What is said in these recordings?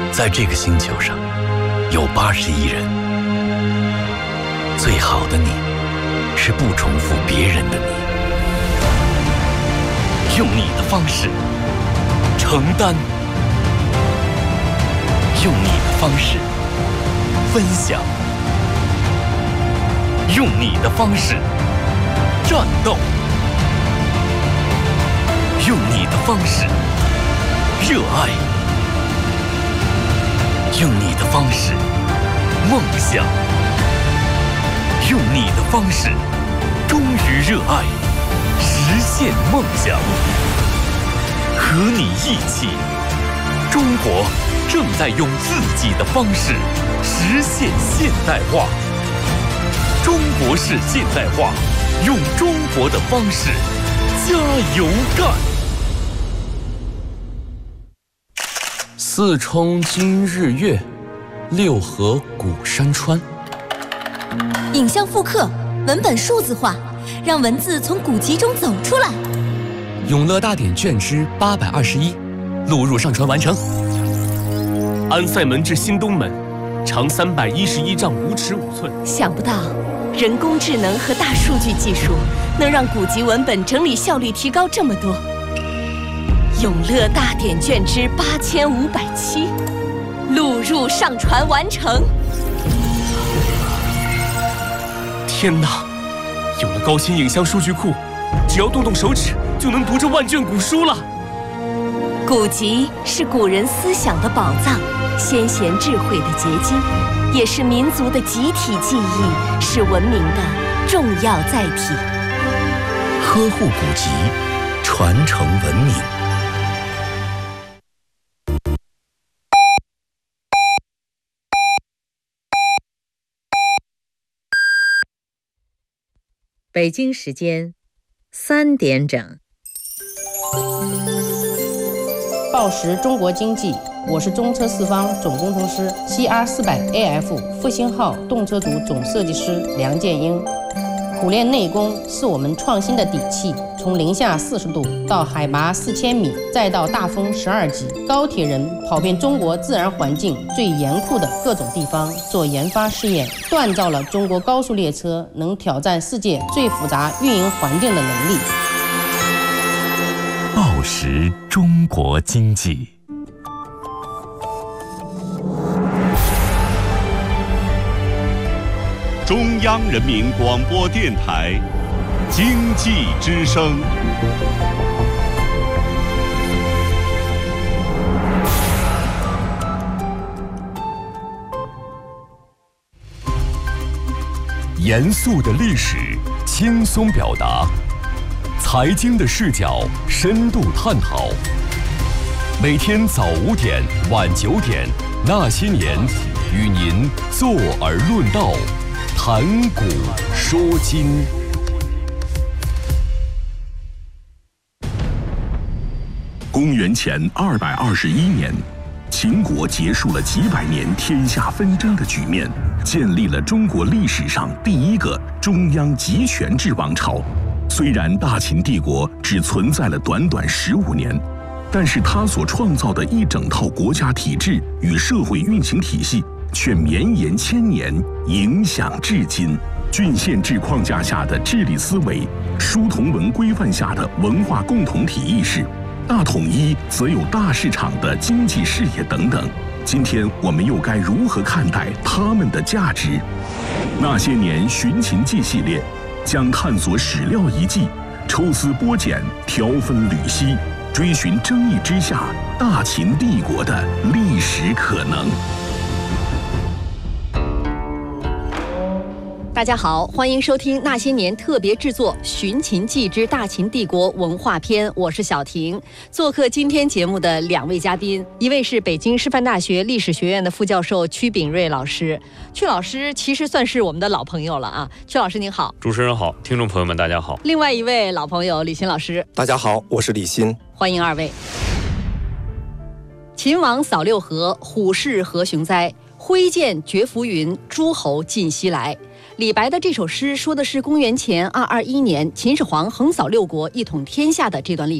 在这个星球上有80亿人，最好的你是不重复别人的你，用你的方式承担，用你的方式分享，用你的方式战斗，用你的方式热爱，用你的方式梦想，用你的方式忠于热爱，实现梦想。和你一起，中国正在用自己的方式实现现代化。中国式现代化，用中国的方式加油干。 四冲今日月，六合古山川。 影像复刻，文本数字化，让文字从古籍中走出来。 永乐大典卷之821，录入上传完成。 安塞门至新东门，长311丈5尺5寸。 想不到，人工智能和大数据技术能让古籍文本整理效率提高这么多。永乐大典卷之8507，录入上传完成。 天哪，有了高清影像数据库，只要动动手指就能读这万卷古书了。 古籍是古人思想的宝藏，先贤智慧的结晶，也是民族的集体记忆，是文明的重要载体。 呵护古籍，传承文明。 北京时间3点整。 报时中国经济，我是中车四方总工程师 CR400AF 复兴号动车组总设计师梁建英。苦练内功是我们创新的底气。从零下40度到海拔4000米，再到大风12级，高铁人跑遍中国自然环境最严酷的各种地方做研发试验，锻造了中国高速列车能挑战世界最复杂运营环境的能力。 报时中国经济。 中央人民广播电台经济之声。严肃的历史，轻松表达；财经的视角，深度探讨。每天早5点、晚9点，那些年，与您坐而论道，谈古说今。公元前221年，秦国结束了几百年天下纷争的局面，建立了中国历史上第一个中央集权制王朝。虽然大秦帝国只存在了短短15年，但是它所创造的一整套国家体制与社会运行体系却绵延1000年，影响至今。郡县制框架下的治理思维，书同文规范下的文化共同体意识，大统一则有大市场的经济视野等等。今天我们又该如何看待它们的价值？那些年寻秦记系列将探索史料遗迹，抽丝剥茧，挑分缕析，追寻争议之下大秦帝国的历史可能。 大家好，欢迎收听那些年特别制作《寻秦记之大秦帝国文化篇》，我是小婷。做客今天节目的2位嘉宾，一位是北京师范大学历史学院的副教授曲秉睿老师。曲老师其实算是我们的老朋友了啊，曲老师您好。 主持人好，听众朋友们大家好。 另外一位老朋友李欣老师。 大家好，我是李欣。 欢迎2位。秦王扫六合，虎视何雄哉？挥剑绝浮云，诸侯尽西来。李白的这首诗说的是公元前221年秦始皇横扫6国，一统天下的这段历史。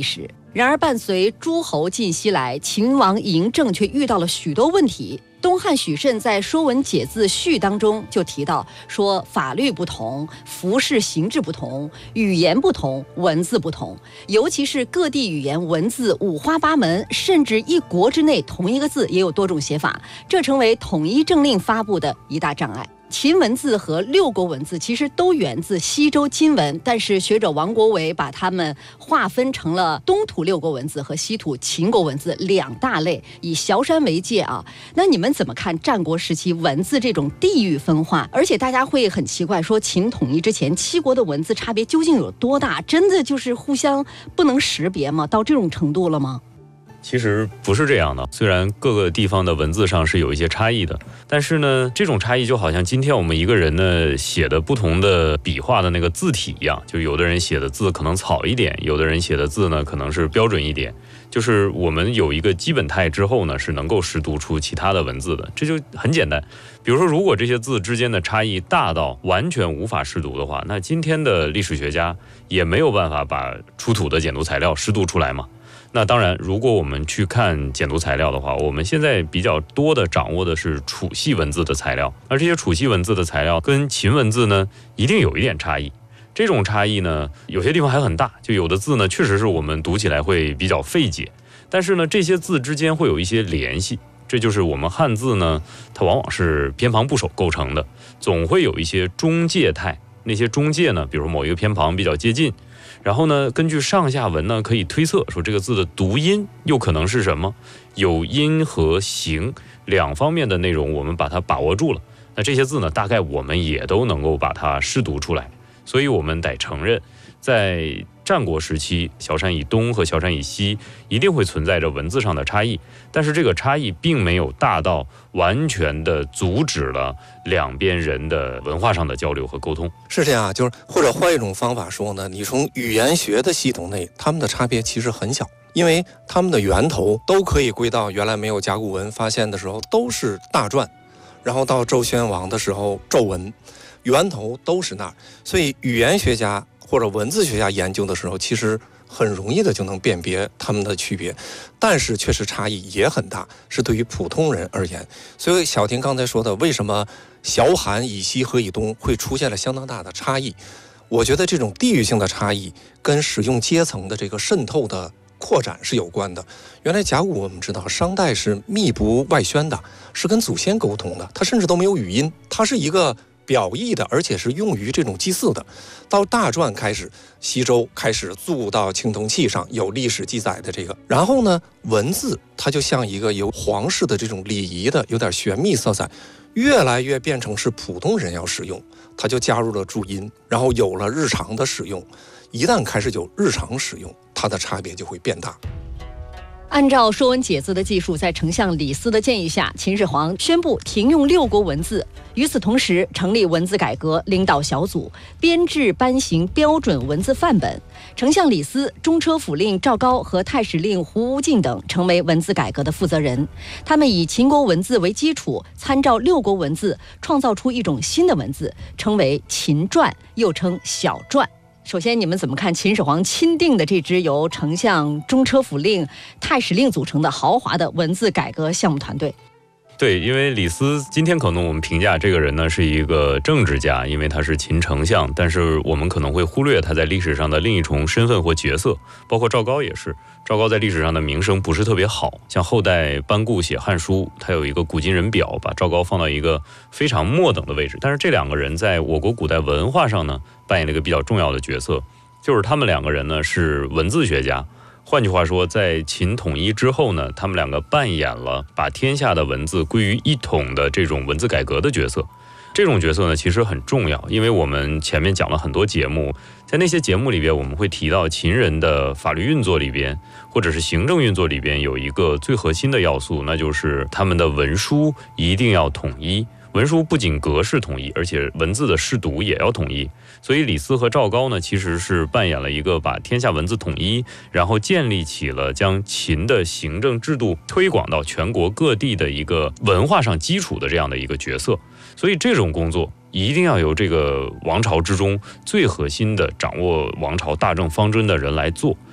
然而，伴随诸侯晋西来，秦王嬴政却遇到了许多问题。东汉许慎在《说文解字序》当中就提到说，法律不同，服饰形制不同，语言不同，文字不同，尤其是各地语言文字五花八门，甚至一国之内同一个字也有多种写法，这成为统一政令发布的一大障碍。秦文字和六国文字其实都源自西周金文，但是学者王国维把它们划分成了东土六国文字和西土秦国文字两大类，以崤山为界啊。那你们怎么看战国时期文字这种地域分化？而且大家会很奇怪，说秦统一之前七国的文字差别究竟有多大？真的就是互相不能识别吗？到这种程度了吗？ 其实不是这样的，虽然各个地方的文字上是有一些差异的，但是呢，这种差异就好像今天我们一个人呢写的不同的笔画的那个字体一样，就有的人写的字可能草一点，有的人写的字呢可能是标准一点，就是我们有一个基本态之后呢，是能够识读出其他的文字的，这就很简单。比如说，如果这些字之间的差异大到完全无法识读的话，那今天的历史学家也没有办法把出土的简牍材料识读出来嘛。那当然，如果我们去看简牍材料的话，我们现在比较多的掌握的是楚系文字的材料，而这些楚系文字的材料跟秦文字呢，一定有一点差异。这种差异呢，有些地方还很大，就有的字呢，确实是我们读起来会比较费解，但是呢，这些字之间会有一些联系。这就是我们汉字呢，它往往是偏旁部首构成的，总会有一些中介态。那些中介呢，比如某一个偏旁比较接近，然后呢，根据上下文呢，可以推测说这个字的读音又可能是什么，有音和形两方面的内容，我们把它把握住了。那这些字呢，大概我们也都能够把它识读出来。所以我们得承认，在战国时期，崤山以东和崤山以西一定会存在着文字上的差异，但是这个差异并没有大到完全的阻止了两边人的文化上的交流和沟通。 是这样，就是或者换一种方法说呢，你从语言学的系统内，他们的差别其实很小，因为他们的源头都可以归到原来没有甲骨文发现的时候都是大篆，然后到周宣王的时候咒文，源头都是那儿，所以语言学家或者文字学家研究的时候，其实很容易的就能辨别它们的区别，但是确实差异也很大，是对于普通人而言。所以小婷刚才说的，为什么崤函以西和以东会出现了相当大的差异？我觉得这种地域性的差异跟使用阶层的这个渗透的扩展是有关的。原来甲骨我们知道，商代是密不外宣的，是跟祖先沟通的，它甚至都没有语音，它是一个表意的，而且是用于这种祭祀的。到大篆开始，西周开始铸到青铜器上，有历史记载的这个。然后呢，文字它就像一个有皇室的这种礼仪的，有点玄秘色彩，越来越变成是普通人要使用，它就加入了注音，然后有了日常的使用。一旦开始有日常使用，它的差别就会变大。 按照《说文解字》的技术，在丞相李斯的建议下，秦始皇宣布停用六国文字。与此同时，成立文字改革领导小组，编制颁行标准文字范本。丞相李斯、中车府令赵高和太史令胡无敬等成为文字改革的负责人。他们以秦国文字为基础，参照六国文字，创造出一种新的文字，称为秦篆，又称小篆。首先，你们怎么看秦始皇钦定的这支由丞相、中车府令、太史令组成的豪华的文字改革项目团队？ 对，因为李斯今天可能我们评价这个人呢是一个政治家，因为他是秦丞相，但是我们可能会忽略他在历史上的另一重身份或角色，包括赵高也是。赵高在历史上的名声不是特别好，像后代班固写《汉书》，他有一个古今人表，把赵高放到一个非常末等的位置。但是这两个人在我国古代文化上呢，扮演了一个比较重要的角色，就是他们两个人呢是文字学家。换句话说，在秦统一之后呢，他们两个扮演了把天下的文字归于一统的这种文字改革的角色。这种角色呢，其实很重要，因为我们前面讲了很多节目，在那些节目里边，我们会提到秦人的法律运作里边，或者是行政运作里边有一个最核心的要素，那就是他们的文书一定要统一。文书不仅格式统一，而且文字的识读也要统一。所以李斯和赵高呢，其实是扮演了一个把天下文字统一，然后建立起了将秦的行政制度推广到全国各地的一个文化上基础的这样的一个角色。所以这种工作一定要由这个王朝之中最核心的掌握王朝大政方针的人来做。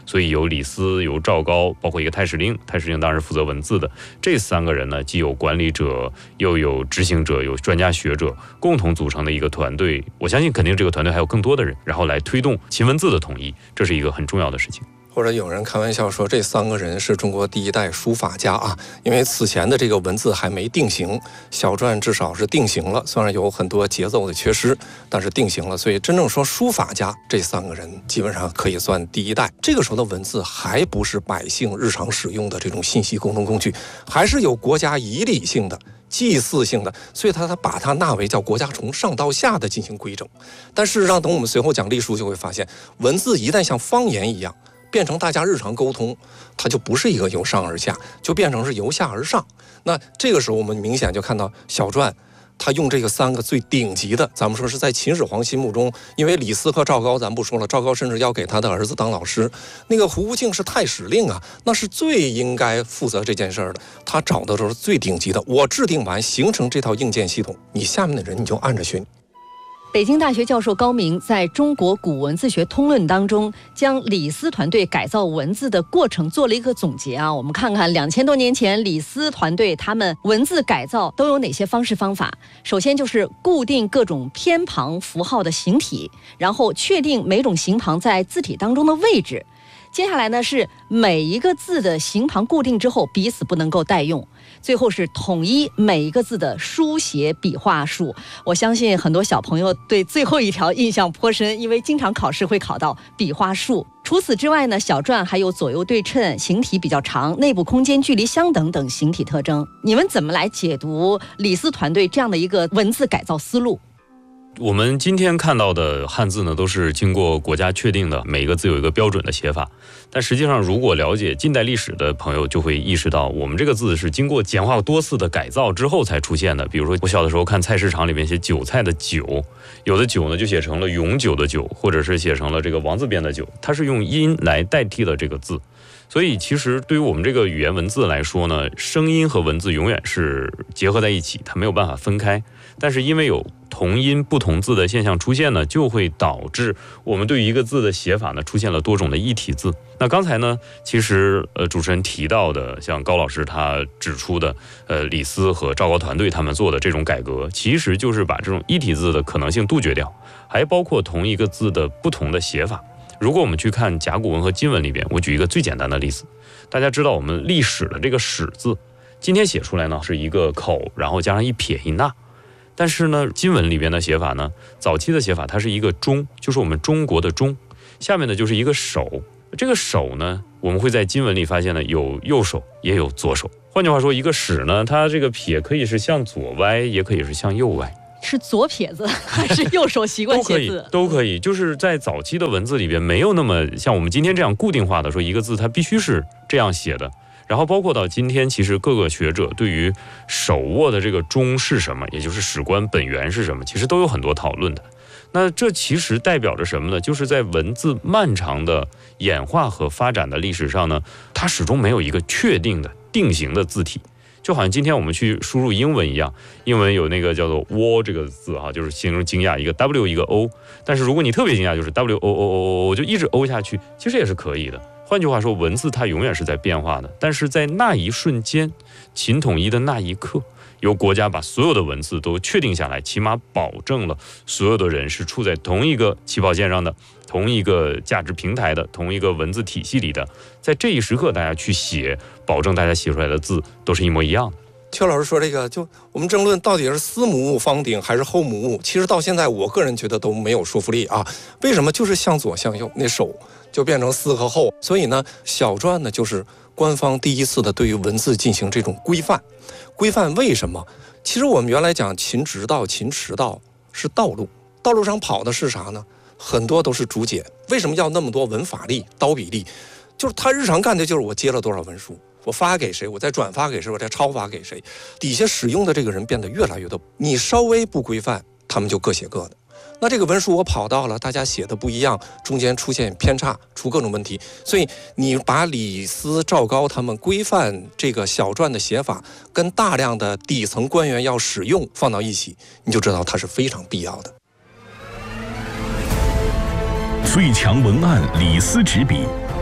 所以有李斯、有赵高，包括一个太史令，太史令当然是负责文字的。这3个人呢，既有管理者，又有执行者，有专家学者，共同组成的一个团队。我相信肯定这个团队还有更多的人，然后来推动秦文字的统一，这是一个很重要的事情。 或者有人开玩笑说，这3个人是中国第一代书法家啊，因为此前的这个文字还没定型，小篆至少是定型了，虽然有很多节奏的缺失，但是定型了。所以真正说书法家，这3个人基本上可以算第一代。这个时候的文字还不是百姓日常使用的这种信息沟通工具，还是有国家仪礼性的、祭祀性的，所以他把它纳为叫国家从上到下的进行规整。但事实上，等我们随后讲隶书就会发现，文字一旦像方言一样变成大家日常沟通，它就不是一个由上而下，就变成是由下而上。那这个时候我们明显就看到小篆他用这个3个最顶级的，咱们说是在秦始皇心目中，因为李斯和赵高咱不说了，赵高甚至要给他的儿子当老师，那个胡敬是太史令啊，那是最应该负责这件事的，他找的都是最顶级的，我制定完形成这套硬件系统，你下面的人你就按着学。 北京大学教授高明在中国古文字学通论当中，将李斯团队改造文字的过程做了一个总结啊。我们看看2000多年前李斯团队他们文字改造都有哪些方式方法。首先就是固定各种偏旁符号的形体，然后确定每种形旁在字体当中的位置。接下来呢是每一个字的形旁固定之后彼此不能够代用，最后是统一每一个字的书写笔画数。我相信很多小朋友对最后一条印象颇深，因为经常考试会考到笔画数。除此之外呢，小篆还有左右对称、形体比较长、内部空间距离相等等形体特征。你们怎么来解读李斯团队这样的一个文字改造思路？ 我们今天看到的汉字呢，都是经过国家确定的，每一个字有一个标准的写法。但实际上，如果了解近代历史的朋友就会意识到，我们这个字是经过简化多次的改造之后才出现的。比如说，我小的时候看菜市场里面写韭菜的韭，有的韭呢就写成了永久的久，或者是写成了这个王字边的久，它是用音来代替了这个字。所以其实对于我们这个语言文字来说呢，声音和文字永远是结合在一起，它没有办法分开。但是因为有同音不同字的现象出现呢，就会导致我们对于一个字的写法呢出现了多种的异体字。那刚才呢，其实主持人提到的，像高老师他指出的，李斯和赵高团队他们做的这种改革，其实就是把这种异体字的可能性杜绝掉，还包括同一个字的不同的写法。如果我们去看甲骨文和金文里边，我举一个最简单的例子，大家知道我们历史的这个史字，今天写出来呢是一个口，然后加上一撇一捺。但是呢，金文里边的写法呢，早期的写法它是一个中，就是我们中国的中，下面呢就是一个手。这个手呢，我们会在金文里发现呢，有右手也有左手。换句话说，一个史呢，它这个撇可以是向左歪，也可以是向右歪。 是左撇子还是右手习惯写字？ 都可以。就是在早期的文字里边，没有那么像我们今天这样固定化的说一个字它必须是这样写的。然后包括到今天，其实各个学者对于手握的这个中是什么，也就是史官本源是什么，其实都有很多讨论的。那这其实代表着什么呢？就是在文字漫长的演化和发展的历史上呢，它始终没有一个确定的定型的字体。就好像今天我们去输入英文一样，英文有那个叫做 "wo" 这个字哈，就是形容惊讶，一个 W 一个 O。但是如果你特别惊讶，就是 WOOO， 就一直 O 下去，其实也是可以的。换句话说，文字它永远是在变化的，但是在那一瞬间，秦统一的那一刻，由国家把所有的文字都确定下来，起码保证了所有的人是处在同一个起跑线上的，同一个价值平台的，同一个文字体系里的。在这一时刻，大家去写，保证大家写出来的字都是一模一样的。 邱老师说这个，就我们争论到底是司母戊方鼎还是后母戊，其实到现在我个人觉得都没有说服力啊。为什么？就是向左向右，那手就变成司和后。所以呢，小篆呢就是官方第一次的对于文字进行这种规范。规范为什么？其实我们原来讲秦直道、秦驰道是道路，道路上跑的是啥呢？很多都是竹简。为什么要那么多文法力、刀笔力？就是他日常干的就是我接了多少文书，我发给谁，我再转发给谁，我再抄发给谁，底下使用的这个人变得越来越多。你稍微不规范，他们就各写各的。那这个文书我跑到了，大家写的不一样，中间出现偏差，出各种问题。所以你把李斯、赵高他们规范这个小篆的写法，跟大量的底层官员要使用放到一起，你就知道它是非常必要的。 最强文案李斯执笔，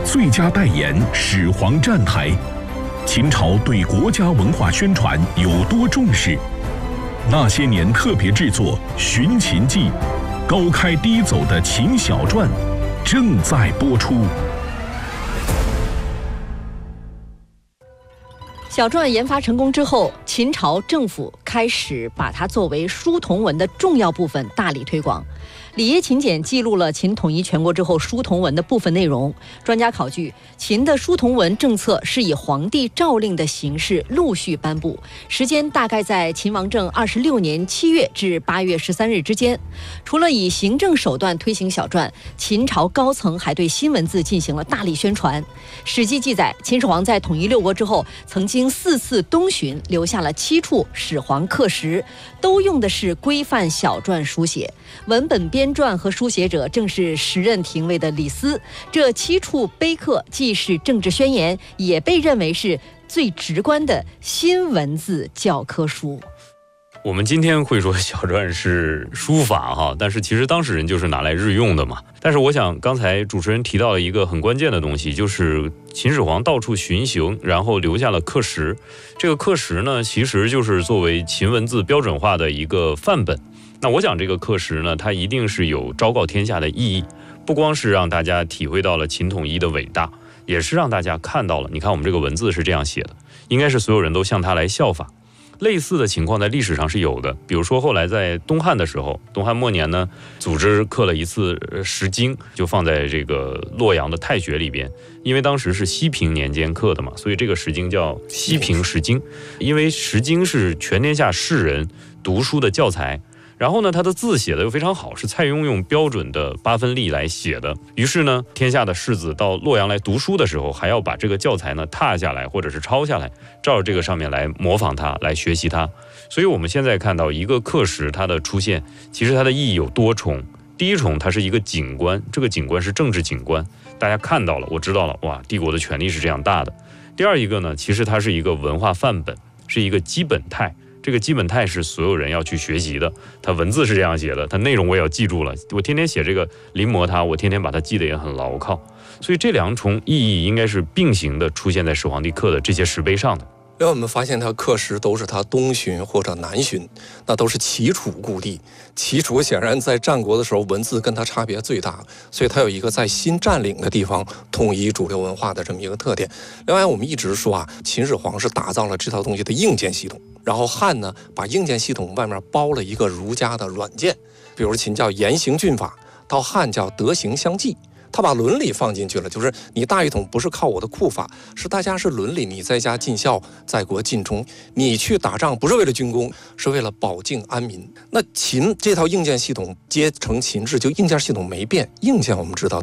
最佳代言始皇站台。秦朝对国家文化宣传有多重视？那些年特别制作《寻秦记》，高开低走的秦小传正在播出。 小篆研发成功之后，秦朝政府开始把它作为书同文的重要部分大力推广。里耶秦简记录了秦统一全国之后书同文的部分内容。专家考据，秦的书同文政策是以皇帝诏令的形式陆续颁布，时间大概在秦王政26年7月至8月13日之间。除了以行政手段推行小篆，秦朝高层还对新文字进行了大力宣传。史记记载，秦始皇在统一6国之后，曾经4次东巡，留下了7处始皇刻石，都用的是规范小篆书写。文本编撰和书写者正是时任廷尉的李斯。这7处碑刻既是政治宣言，也被认为是最直观的新文字教科书。 我们今天会说小篆是书法哈，但是其实当时人就是拿来日用的嘛。但是我想刚才主持人提到了一个很关键的东西，就是秦始皇到处巡行，然后留下了刻石。这个刻石呢，其实就是作为秦文字标准化的一个范本。那我讲这个刻石呢，它一定是有昭告天下的意义，不光是让大家体会到了秦统一的伟大，也是让大家看到了，你看我们这个文字是这样写的，应该是所有人都向它来效法。类似的情况在历史上是有的，比如说后来在东汉的时候，东汉末年呢，组织刻了一次石经，就放在这个洛阳的太学里边，因为当时是西平年间刻的嘛，所以这个石经叫西平石经。因为石经是全天下士人读书的教材，然后呢，他的字写的又非常好，是蔡邕用标准的8分隶来写的。于是呢，天下的士子到洛阳来读书的时候，还要把这个教材呢踏下来，或者是抄下来，照着这个上面来模仿它，来学习它。所以我们现在看到一个刻石它的出现，其实它的意义有多重。第一重，它是一个景观，这个景观是政治景观，大家看到了，我知道了，哇，帝国的权力是这样大的。第二一个呢，其实它是一个文化范本，是一个基本态。这个基本态是所有人要去学习的，它文字是这样写的，它内容我也要记住了，我天天写这个临摹它，我天天把它记得也很牢靠。所以这两重意义应该是并行的出现在始皇帝刻的这些石碑上的。 因为我们发现它刻石都是它东巡或者南巡，那都是齐楚故地。齐楚显然在战国的时候文字跟它差别最大，所以它有一个在新占领的地方统一主流文化的这么一个特点。另外我们一直说啊，秦始皇是打造了这套东西的硬件系统，然后汉呢把硬件系统外面包了一个儒家的软件，比如秦叫严刑峻法，到汉叫德行相济。他把伦理放进去了，就是你大一统不是靠我的库法，是大家是伦理，你在家尽孝，在国尽忠，你去打仗不是为了军功，是为了保境安民。那秦这套硬件系统接成秦制，就硬件系统没变，硬件我们知道